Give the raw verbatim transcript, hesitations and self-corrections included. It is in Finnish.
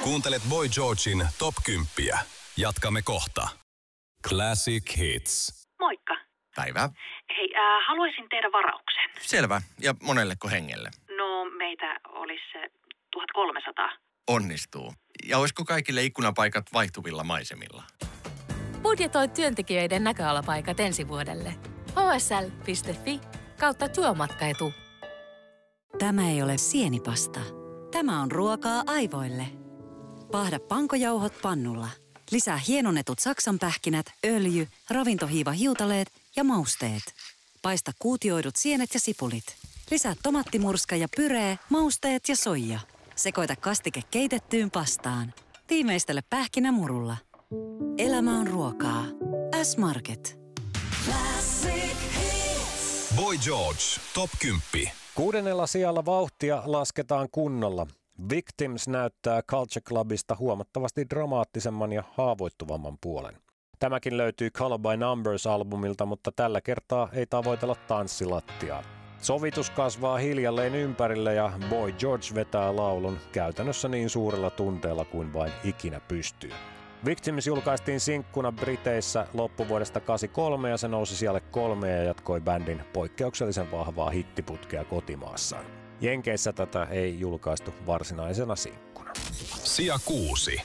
Kuuntelet Boy Georgein Top kymmenen. Jatkamme kohta. Classic Hits. Moikka. Päivää. Hei, äh, haluaisin tehdä varauksen. Selvä. Ja monelleko hengelle? No, meitä olisi se tuhatkolmesataa. Onnistuu. Ja olisiko kaikille ikkunapaikat vaihtuvilla maisemilla? Budjetoi työntekijöiden näköalapaikat ensi vuodelle. h s l piste f i kautta työmatkaetu. Tämä ei ole sienipasta. Tämä on ruokaa aivoille. Paahda pankojauhot pannulla. Lisää hienonnetut saksanpähkinät, öljy, ravintohiiva hiutaleet ja mausteet. Paista kuutioidut sienet ja sipulit. Lisää tomattimurska ja pyree, mausteet ja soija. Sekoita kastike keitettyyn pastaan. Tiimeistele pähkinämurulla. Elämä on ruokaa. S-Market. Boy George, Top kymmenen. Kuudennella sijalla vauhtia lasketaan kunnolla. Victims näyttää Culture Clubista huomattavasti dramaattisemman ja haavoittuvamman puolen. Tämäkin löytyy Color by Numbers-albumilta, mutta tällä kertaa ei tavoitella tanssilattiaa. Sovitus kasvaa hiljalleen ympärille ja Boy George vetää laulun käytännössä niin suurella tunteella kuin vain ikinä pystyy. Victims julkaistiin sinkkuna Briteissä loppuvuodesta kahdeksankymmentäkolme ja se nousi sijalle kolme ja jatkoi bändin poikkeuksellisen vahvaa hittiputkea kotimaassaan. Jenkeissä tätä ei julkaistu varsinaisena sinkkuna. Sija kuusi.